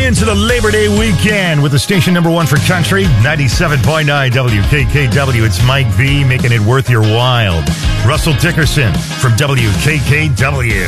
into the Labor Day weekend with the station number one for country, 97.9 WKKW. It's Mike V making it worth your while. Russell Dickerson from WKKW.